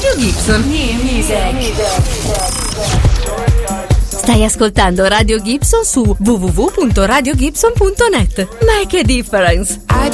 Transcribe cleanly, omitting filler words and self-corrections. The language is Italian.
Radio Gibson. New music. Stai ascoltando Radio Gibson su www.radiogibson.net. Make a difference.